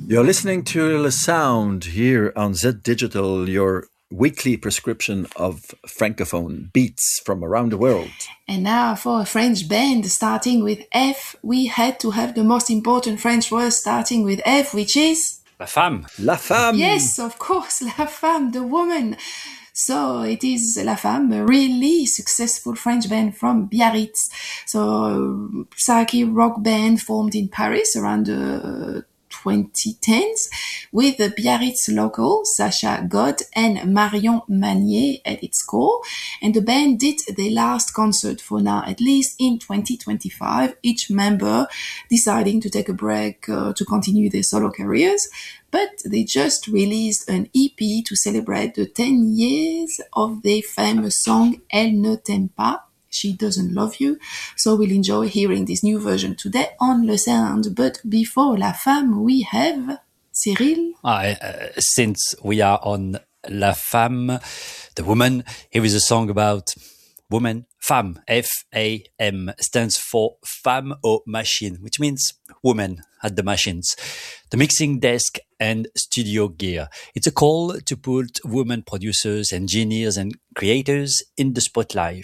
You're listening to Le Sound here on Z Digital, your weekly prescription of Francophone beats from around the world. And now for a French band starting with F, we had to have the most important French word starting with F, which is... La femme. La femme! Yes, of course, la femme, the woman. So it is La Femme, a really successful French band from Biarritz. So psyche rock band formed in Paris around the 2010s with the Biarritz local Sacha God and Marion Manier at its core. And the band did their last concert for now, at least in 2025, each member deciding to take a break to continue their solo careers. But they just released an EP to celebrate the 10 years of their famous song Elle ne t'aime pas, She Doesn't Love You. So we'll enjoy hearing this new version today on Le Sound. But before La Femme, we have Cyril. Since we are on La Femme, the woman, here is a song about woman. Femme, F-A-M, stands for Femme aux Machines, which means woman at the machines, the mixing desk and studio gear. It's a call to put women producers, engineers and creators in the spotlight.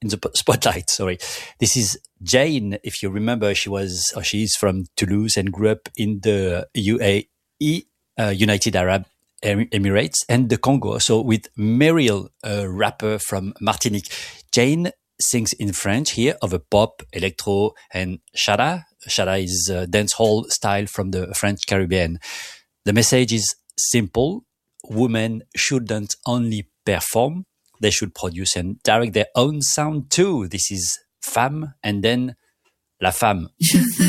This is Jane. If you remember, she is from Toulouse and grew up in the UAE, United Arab Emirates, and the Congo. So with Meryl, a rapper from Martinique. Jane sings in French here of a pop, electro, and chara. Chara is a dance hall style from the French Caribbean. The message is simple. Women shouldn't only perform. They should produce and direct their own sound too. This is Femme and then La Femme. Je